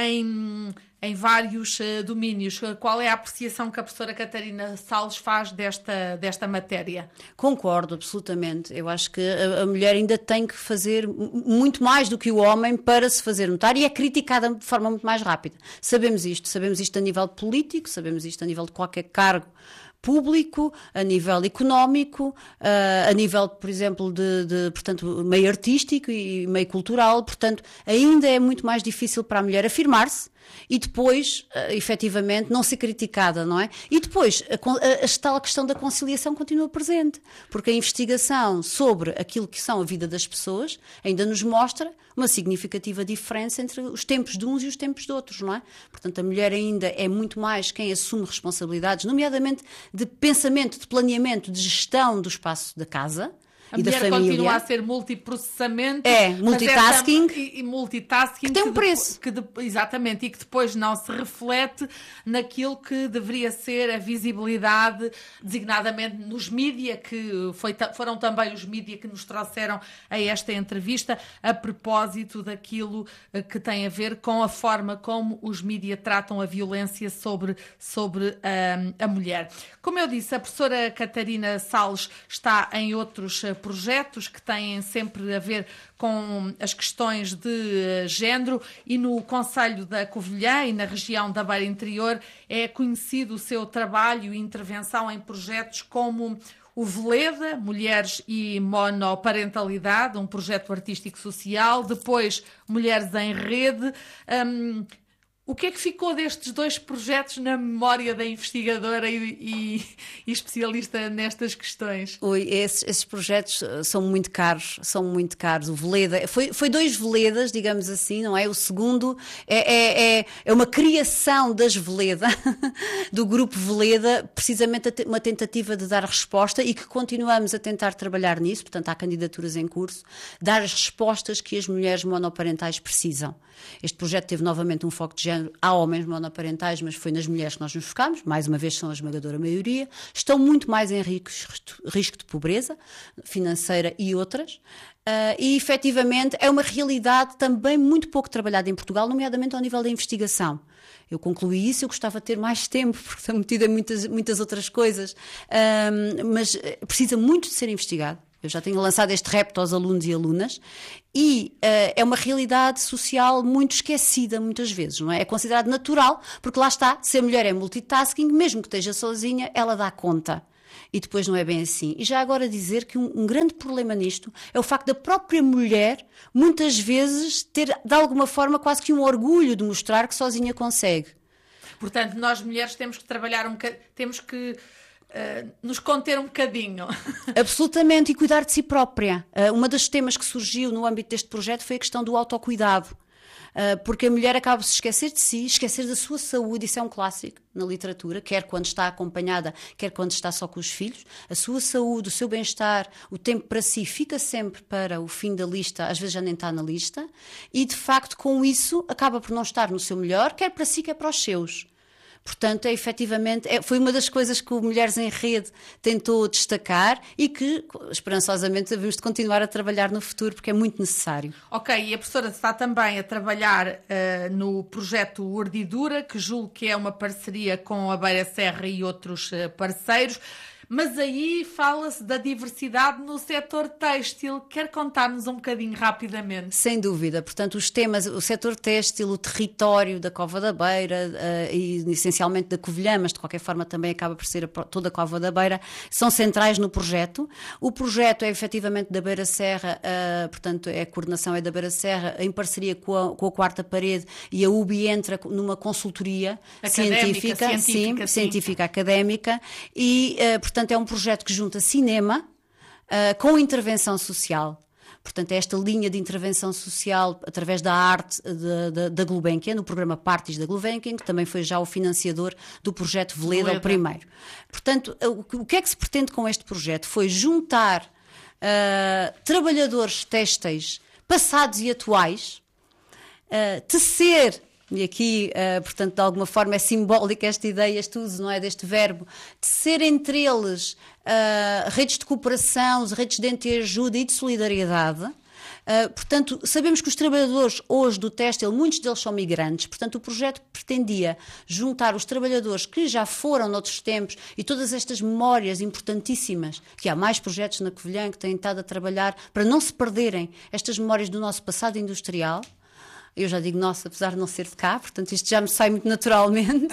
em, em vários uh, domínios. Qual é a apreciação que a professora Catarina Salles faz desta, desta matéria? Concordo, absolutamente. Eu acho que a, a mulher ainda tem que fazer muito mais do que o homem para se fazer notar e é criticada de forma muito mais rápida. Sabemos isto, sabemos isto a nível político, sabemos isto a nível de qualquer cargo público, a nível económico, uh, a nível, por exemplo, de, de, portanto, meio artístico e meio cultural, portanto, ainda é muito mais difícil para a mulher afirmar-se e depois, uh, efetivamente, não ser criticada, não é? E depois, a, a, a tal questão da conciliação continua presente, porque a investigação sobre aquilo que são a vida das pessoas ainda nos mostra uma significativa diferença entre os tempos de uns e os tempos de outros, não é? Portanto, a mulher ainda é muito mais quem assume responsabilidades, nomeadamente de pensamento, de planeamento, de gestão do espaço da casa. A e mulher da família. continua a ser multiprocessamento. É, multitasking. É, e, e multitasking. Que tem um que preço. De, que de, exatamente, e que depois não se reflete naquilo que deveria ser a visibilidade, designadamente nos mídia, que foi, foram também os mídia que nos trouxeram a esta entrevista, a propósito daquilo que tem a ver com a forma como os mídia tratam a violência sobre, sobre a, a mulher. Como eu disse, a professora Catarina Salles está em outros projetos que têm sempre a ver com as questões de género e no Concelho da Covilhã e na região da Beira Interior é conhecido o seu trabalho e intervenção em projetos como o Veleda, Mulheres e Monoparentalidade, um projeto artístico-social, depois Mulheres em Rede, um, O que é que ficou destes dois projetos na memória da investigadora e, e, e especialista nestas questões? Oi, esses, esses projetos são muito caros, são muito caros. O Veleda, foi, foi dois Veledas, digamos assim, não é? O segundo é, é, é, é uma criação das Veleda, do grupo Veleda, precisamente uma tentativa de dar resposta e que continuamos a tentar trabalhar nisso, portanto há candidaturas em curso, dar as respostas que as mulheres monoparentais precisam. Este projeto teve novamente um foco de género. Há homens monoparentais, mas foi nas mulheres que nós nos focamos, mais uma vez são a esmagadora maioria, estão muito mais em risco de pobreza financeira e outras, uh, e efetivamente é uma realidade também muito pouco trabalhada em Portugal, nomeadamente ao nível da investigação. Eu concluí isso, eu gostava de ter mais tempo, porque estou metida em muitas, muitas outras coisas, uh, mas precisa muito de ser investigado. Eu já tenho lançado este repto aos alunos e alunas e uh, é uma realidade social muito esquecida muitas vezes, não é? É considerado natural, porque lá está, se a mulher é multitasking, mesmo que esteja sozinha, ela dá conta. E depois não é bem assim. E já agora dizer que um, um grande problema nisto é o facto da própria mulher, muitas vezes, ter de alguma forma quase que um orgulho de mostrar que sozinha consegue. Portanto, nós mulheres temos que trabalhar um bocadinho, temos que... Uh, nos conter um bocadinho. Absolutamente, e cuidar de si própria. Uh, uma das temas que surgiu no âmbito deste projeto foi a questão do autocuidado. Uh, porque a mulher acaba por se esquecer de si, esquecer da sua saúde, isso é um clássico na literatura, quer quando está acompanhada, quer quando está só com os filhos. A sua saúde, o seu bem-estar, o tempo para si fica sempre para o fim da lista, às vezes já nem está na lista, e de facto com isso acaba por não estar no seu melhor, quer para si, quer para os seus. Portanto, é, efetivamente, é, foi uma das coisas que o Mulheres em Rede tentou destacar e que, esperançosamente, devemos de continuar a trabalhar no futuro, porque é muito necessário. Ok, e a professora está também a trabalhar uh, no projeto Urdidura, que julgo que é uma parceria com a Beira Serra e outros uh, parceiros. Mas aí fala-se da diversidade no setor têxtil. Quer contar-nos um bocadinho rapidamente? Sem dúvida. Portanto, os temas, o setor têxtil, o território da Cova da Beira uh, e essencialmente da Covilhã, mas de qualquer forma também acaba por ser a, toda a Cova da Beira, são centrais no projeto. O projeto é efetivamente da Beira Serra, uh, portanto, é a coordenação é da Beira Serra, em parceria com a, com a Quarta Parede, e a U B I entra numa consultoria académica, científica, científica, sim, sim. científica académica, e, uh, portanto, é um projeto que junta cinema uh, com intervenção social. Portanto, é esta linha de intervenção social através da arte da Gulbenkian, no programa Parties da Gulbenkian, que também foi já o financiador do projeto Veleda, o primeiro. Portanto, o que é que se pretende com este projeto? Foi juntar uh, trabalhadores têxteis passados e atuais, uh, tecer. E aqui, uh, portanto, de alguma forma é simbólica esta ideia, este uso, não é, deste verbo, de ser entre eles uh, redes de cooperação, redes de entreajuda e de solidariedade. Uh, portanto, sabemos que os trabalhadores hoje do têxtil, muitos deles são migrantes, portanto o projeto pretendia juntar os trabalhadores que já foram noutros tempos e todas estas memórias importantíssimas, que há mais projetos na Covilhã que têm estado a trabalhar para não se perderem estas memórias do nosso passado industrial. Eu já digo nossa, apesar de não ser de cá, portanto isto já me sai muito naturalmente.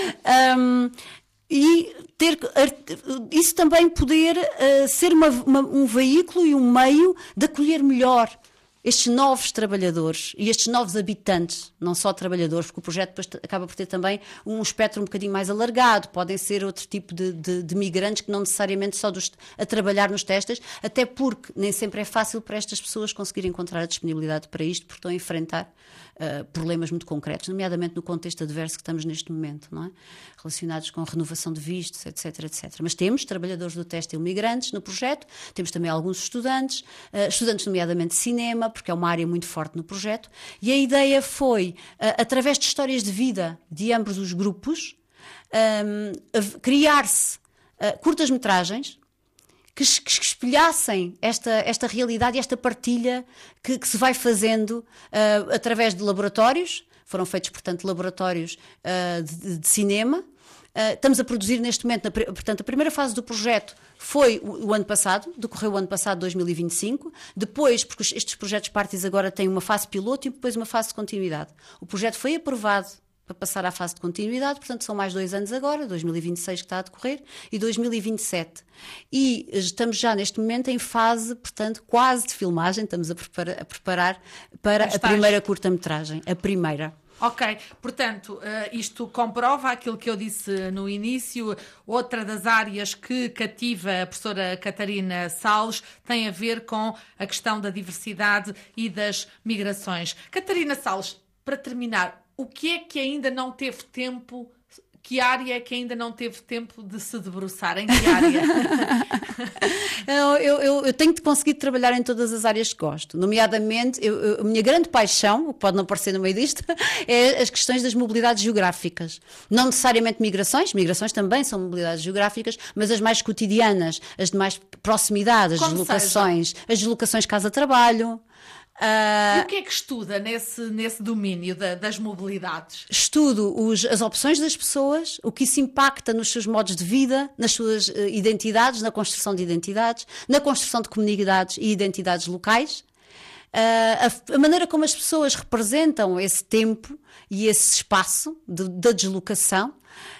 um, e ter, isso também poder uh, ser uma, uma, um veículo e um meio de acolher melhor estes novos trabalhadores e estes novos habitantes, não só trabalhadores, porque o projeto depois acaba por ter também um espectro um bocadinho mais alargado, podem ser outro tipo de, de, de migrantes que não necessariamente só dos, a trabalhar nos têxteis, até porque nem sempre é fácil para estas pessoas conseguirem encontrar a disponibilidade para isto, porque estão a enfrentar uh, problemas muito concretos, nomeadamente no contexto adverso que estamos neste momento, não é? Relacionados com renovação de vistos, etc, etcétera. Mas temos trabalhadores do têxtil migrantes no projeto, temos também alguns estudantes, uh, estudantes nomeadamente de cinema, porque é uma área muito forte no projeto, e a ideia foi, uh, através de histórias de vida de ambos os grupos, um, criar-se uh, curtas-metragens que, que espelhassem esta, esta realidade e esta partilha que, que se vai fazendo uh, através de laboratórios. Foram feitos, portanto, laboratórios uh, de, de cinema. Uh, estamos a produzir neste momento, na, portanto, a primeira fase do projeto foi o, o ano passado, decorreu o ano passado, dois mil e vinte e cinco. Depois, porque estes projetos Parties agora têm uma fase piloto e depois uma fase de continuidade. O projeto foi aprovado para passar à fase de continuidade, portanto são mais dois anos agora, dois mil e vinte e seis que está a decorrer, e dois mil e vinte e sete. E estamos já neste momento em fase, portanto, quase de filmagem, estamos a preparar, a preparar para a primeira curta-metragem, a primeira. Ok, portanto, isto comprova aquilo que eu disse no início. Outra das áreas que cativa a professora Catarina Salles tem a ver com a questão da diversidade e das migrações. Catarina Salles, para terminar, o que é que ainda não teve tempo... Que área é que ainda não teve tempo de se debruçar? Em que área? eu, eu, eu tenho de conseguir trabalhar em todas as áreas que gosto. Nomeadamente, eu, eu, a minha grande paixão, o que pode não parecer no meio disto, é as questões das mobilidades geográficas. Não necessariamente migrações, migrações também são mobilidades geográficas, mas as mais cotidianas, as de mais proximidade, as Como deslocações, seja. as deslocações casa-trabalho. Uh... E o que é que estuda nesse, nesse domínio da, das mobilidades? Estudo os, as opções das pessoas, o que isso impacta nos seus modos de vida, nas suas uh, identidades, na construção de identidades, na construção de comunidades e identidades locais, uh, a, a maneira como as pessoas representam esse tempo e esse espaço de, da deslocação,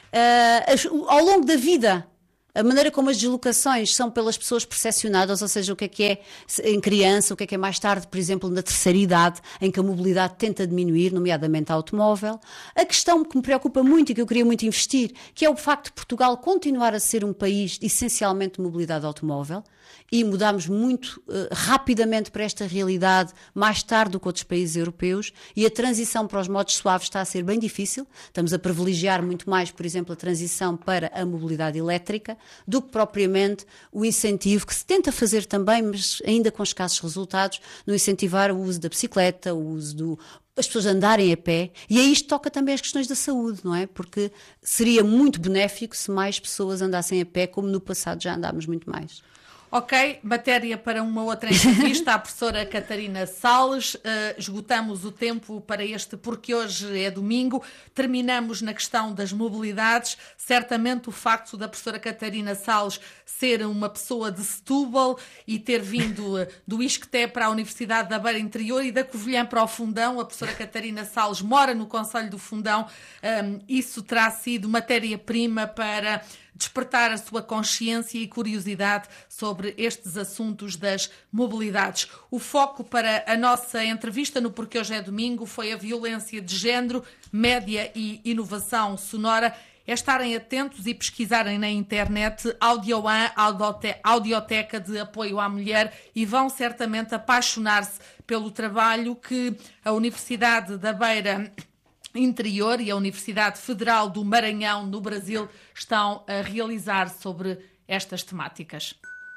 uh, as, ao longo da vida. A maneira como as deslocações são pelas pessoas percepcionadas, ou seja, o que é que é em criança, o que é que é mais tarde, por exemplo, na terceira idade, em que a mobilidade tenta diminuir, nomeadamente a automóvel. A questão que me preocupa muito e que eu queria muito investir, que é o facto de Portugal continuar a ser um país essencialmente de mobilidade automóvel, e mudámos muito uh, rapidamente para esta realidade mais tarde do que outros países europeus, e a transição para os modos suaves está a ser bem difícil. Estamos a privilegiar muito mais, por exemplo, a transição para a mobilidade elétrica do que propriamente o incentivo que se tenta fazer também, mas ainda com escassos resultados, no incentivar o uso da bicicleta, o uso do... as pessoas andarem a pé, e aí isto toca também as questões da saúde, não é? Porque seria muito benéfico se mais pessoas andassem a pé, como no passado já andámos muito mais. Ok, matéria para uma outra entrevista à professora Catarina Salles. Uh, esgotamos o tempo para este, porque hoje é domingo. Terminamos na questão das mobilidades. Certamente o facto da professora Catarina Salles ser uma pessoa de Setúbal e ter vindo do Isqueté para a Universidade da Beira Interior e da Covilhã para o Fundão. A professora Catarina Salles mora no Concelho do Fundão. Um, isso terá sido matéria-prima para despertar a sua consciência e curiosidade sobre estes assuntos das mobilidades. O foco para a nossa entrevista no Porque Hoje é Domingo foi a violência de género, média e inovação sonora. É estarem atentos e pesquisarem na internet Audioan, Audioteca de Apoio à Mulher, e vão certamente apaixonar-se pelo trabalho que a Universidade da Beira Interior e a Universidade Federal do Maranhão, no Brasil, estão a realizar sobre estas temáticas.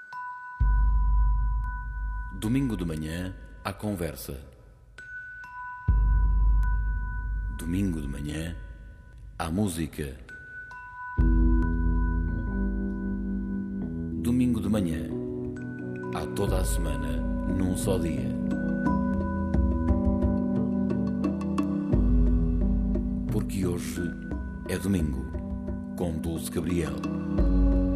Domingo de manhã, à conversa. Domingo de manhã, à música. Domingo de manhã, há toda a semana, num só dia. Porque hoje é domingo, com Dulce Gabriel.